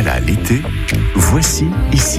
Voilà l'été, voici ici.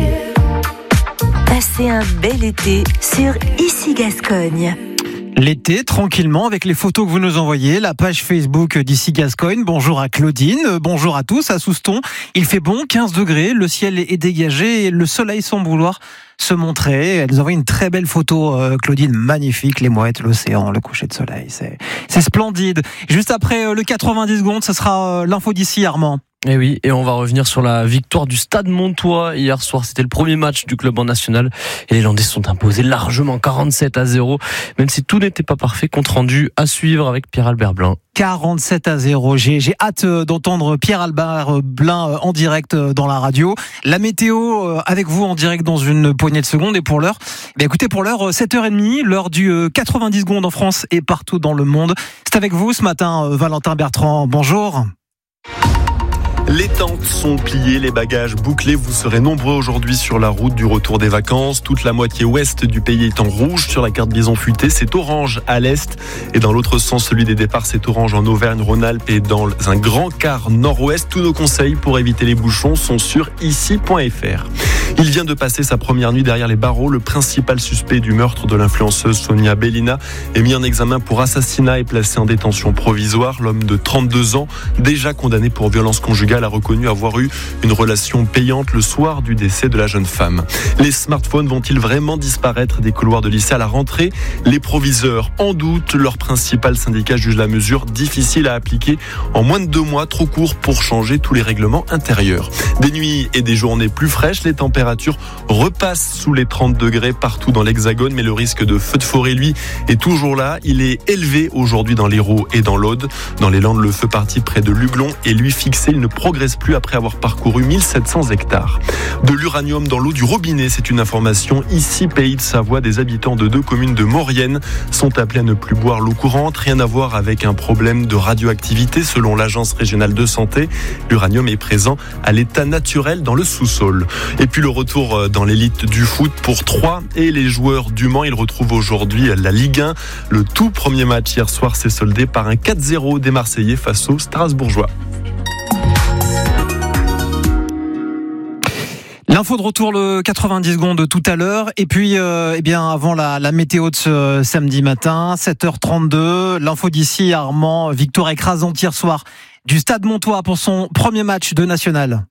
Passez un bel été sur Ici Gascogne. L'été, tranquillement, avec les photos que vous nous envoyez, la page Facebook d'Ici Gascogne. Bonjour à Claudine, bonjour à tous, à Souston. Il fait bon, 15 degrés, le ciel est dégagé et le soleil semble vouloir se montrer. Elle nous envoie une très belle photo, Claudine, magnifique, les mouettes, l'océan, le coucher de soleil, c'est splendide. Juste après le 90 secondes, ce sera l'info d'ici, Armand. Et oui, et on va revenir sur la victoire du Stade Montois hier soir. C'était le premier match du club en national et les Landais se sont imposés largement 47-0. Même si tout n'était pas parfait, compte rendu à suivre avec Pierre-Albert Blin. 47-0. J'ai hâte d'entendre Pierre-Albert Blin en direct dans la radio. La météo avec vous en direct dans une poignée de secondes. Et pour l'heure, écoutez, pour l'heure, 7h30, l'heure du 90 secondes en France et partout dans le monde. C'est avec vous ce matin, Valentin Bertrand. Bonjour. Les tentes sont pliées, les bagages bouclés. Vous serez nombreux aujourd'hui sur la route du retour des vacances. Toute la moitié ouest du pays est en rouge sur la carte bison futé. C'est orange à l'est. Et dans l'autre sens, celui des départs, c'est orange en Auvergne-Rhône-Alpes et dans un grand quart nord-ouest. Tous nos conseils pour éviter les bouchons sont sur ici.fr. Il vient de passer sa première nuit derrière les barreaux. Le principal suspect du meurtre de l'influenceuse Sonia Bellina est mis en examen pour assassinat et placé en détention provisoire. L'homme de 32 ans, déjà condamné pour violence conjugale, a reconnu avoir eu une relation payante le soir du décès de la jeune femme. Les smartphones vont-ils vraiment disparaître des couloirs de lycée à la rentrée ? Les proviseurs en doute. Leur principal syndicat juge la mesure difficile à appliquer en moins de 2 mois, trop court pour changer tous les règlements intérieurs. Des nuits et des journées plus fraîches, les températures repassent sous les 30 degrés partout dans l'Hexagone, mais le risque de feu de forêt, lui, est toujours là. Il est élevé aujourd'hui dans l'Hérault et dans l'Aude. Dans les Landes, le feu parti près de Luglon est lui fixé. Il ne progresse plus après avoir parcouru 1700 hectares. De l'uranium dans l'eau du robinet, c'est une information ici, Pays de Savoie. Des habitants de 2 communes de Maurienne sont appelés à ne plus boire l'eau courante. Rien à voir avec un problème de radioactivité. Selon l'Agence régionale de santé, l'uranium est présent à l'état naturel dans le sous-sol. Et puis le retour dans l'élite du foot pour Troyes et les joueurs du Mans. Ils retrouvent aujourd'hui la Ligue 1. Le tout premier match hier soir s'est soldé par un 4-0 des Marseillais face aux Strasbourgeois. L'info de retour le 90 secondes tout à l'heure et puis avant la météo de ce samedi matin 7h32, l'info d'ici, Armand. Victoire écrasante hier soir du Stade Montois pour son premier match de national.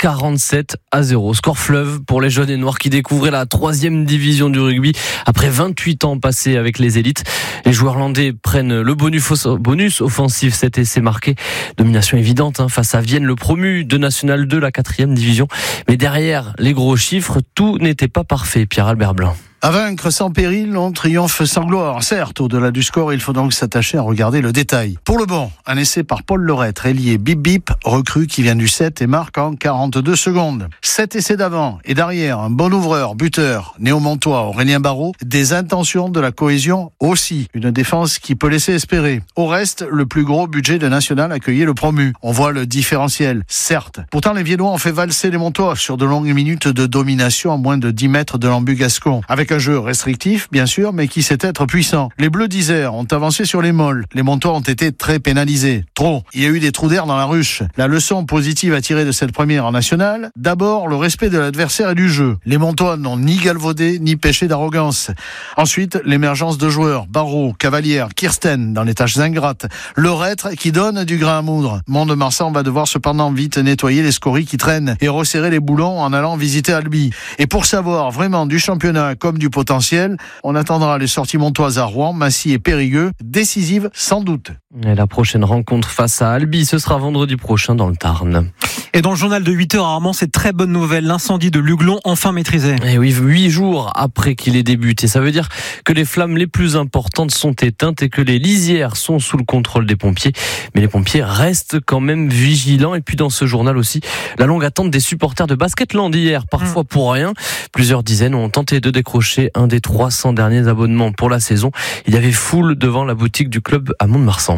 47-0. Score fleuve pour les jaunes et noirs qui découvraient la 3e division du rugby après 28 ans passés avec les élites. Les joueurs landais prennent le bonus offensif, cet essai marqué. Domination évidente face à Vienne, le promu de National 2, la 4e division. Mais derrière les gros chiffres, tout n'était pas parfait. Pierre-Albert Blin. À vaincre sans péril, on triomphe sans gloire. Certes, au-delà du score, il faut donc s'attacher à regarder le détail. Pour le bon, un essai par Paul Lorette, ailier Bip Bip, recrue qui vient du 7 et marque en 42 secondes. 7 essais d'avant et d'arrière, un bon ouvreur, buteur, Néo-Montois, Aurélien Barraud, des intentions de la cohésion aussi. Une défense qui peut laisser espérer. Au reste, le plus gros budget de national accueillait le promu. On voit le différentiel, certes. Pourtant, les Viennois ont fait valser les Montois sur de longues minutes de domination à moins de 10 mètres de l'embu gascon. Avec un jeu restrictif, bien sûr, mais qui sait être puissant. Les Bleus d'Isère ont avancé sur les molles. Les Montois ont été très pénalisés. Trop. Il y a eu des trous d'air dans la ruche. La leçon positive à tirer de cette première en nationale, d'abord, le respect de l'adversaire et du jeu. Les Montois n'ont ni galvaudé, ni péché d'arrogance. Ensuite, l'émergence de joueurs. Barraud, Cavalière, Kirsten, dans les tâches ingrates. Lorette, qui donne du grain à moudre. Mont-de-Marsan va devoir cependant vite nettoyer les scories qui traînent et resserrer les boulons en allant visiter Albi. Et pour savoir vraiment du championnat comme du potentiel, on attendra les sorties montoises à Rouen, Massy et Périgueux, décisives sans doute. Et la prochaine rencontre face à Albi, ce sera vendredi prochain dans le Tarn. Et dans le journal de 8h, Armand, c'est très bonne nouvelle. L'incendie de Luglon, enfin maîtrisé. Et oui, 8 jours après qu'il ait débuté. Ça veut dire que les flammes les plus importantes sont éteintes et que les lisières sont sous le contrôle des pompiers. Mais les pompiers restent quand même vigilants. Et puis dans ce journal aussi, la longue attente des supporters de Basketland hier, parfois pour rien. Plusieurs dizaines ont tenté de décrocher un des 300 derniers abonnements pour la saison. Il y avait foule devant la boutique du club à Mont-de-Marsan.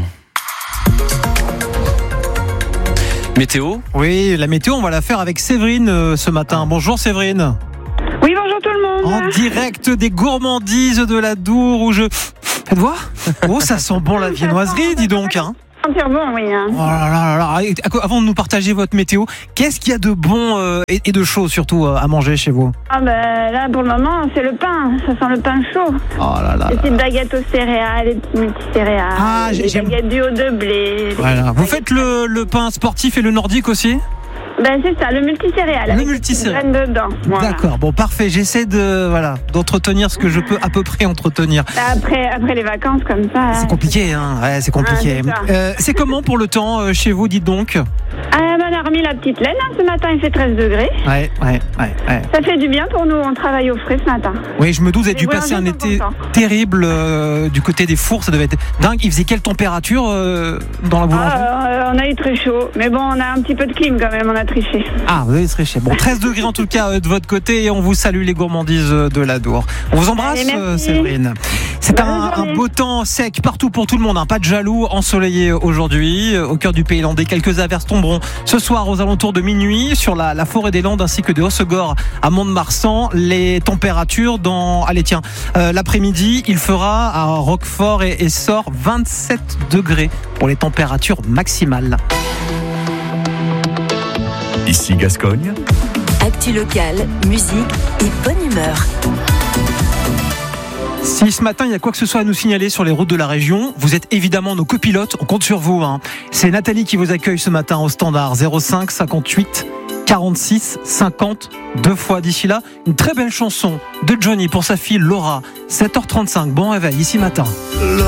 Météo ? Oui, la météo, on va la faire avec Séverine ce matin. Bonjour Séverine. Oui, bonjour tout le monde. En direct des gourmandises de la Dour où je... Faites voir. Oh, ça sent bon la viennoiserie, dis donc. Sentir bon, oui. Hein. Oh là là là là. Et avant de nous partager votre météo, qu'est-ce qu'il y a de bon et de chaud surtout à manger chez vous? Ah ben là, pour le moment, c'est le pain. Ça sent le pain chaud. Oh là là. Les petites baguettes aux céréales, les petits multicéréales, Ah, les j'aime. baguettes du haut de blé. Voilà. Vous faites le pain sportif et le nordique aussi? Ben c'est ça, le multicéréal. Le avec multicéréal. des graines dedans. Voilà. D'accord, bon parfait, j'essaie d'entretenir ce que je peux à peu près entretenir. Après les vacances comme ça. C'est compliqué, hein. Ouais, c'est compliqué. Ah, c'est C'est comment pour le temps chez vous, dites donc? On a remis la petite laine. Hein. Ce matin, il fait 13 degrés. Ouais. Ça fait du bien pour nous. On travaille au frais ce matin. Oui, je me doute, vous avez Les dû passer un boulangers sont été contents. terrible du côté des fours, ça devait être dingue. Il faisait quelle température dans la boulangerie? On a eu très chaud. Mais bon, on a un petit peu de clim quand même. On a triché. Ah, vous avez triché. Bon, 13 degrés en tout cas de votre côté et on vous salue les gourmandises de l'Adour. On vous embrasse, Allez, merci. Séverine. C'est Bonne un journée. beau temps sec partout pour tout le monde, hein. Pas de jaloux, ensoleillé aujourd'hui. Au cœur du Pays landais, quelques averses tomberont ce soir aux alentours de minuit sur la forêt des Landes ainsi que de Hossegor à Mont-de-Marsan. Les températures l'après-midi, il fera à Roquefort et Essor 27 degrés pour les températures maximales. Ici Gascogne. Actu locale, musique et bonne humeur. Si ce matin il y a quoi que ce soit à nous signaler sur les routes de la région, vous êtes évidemment nos copilotes, on compte sur vous. Hein. C'est Nathalie qui vous accueille ce matin au standard 05 58 46 50 2 fois. D'ici là, une très belle chanson de Johnny pour sa fille Laura. 7h35, bon réveil ici matin.